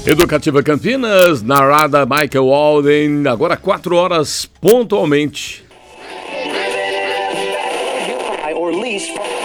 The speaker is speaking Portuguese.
Educativa Campinas, narrada Michael Walden, agora 4 horas pontualmente. Or lease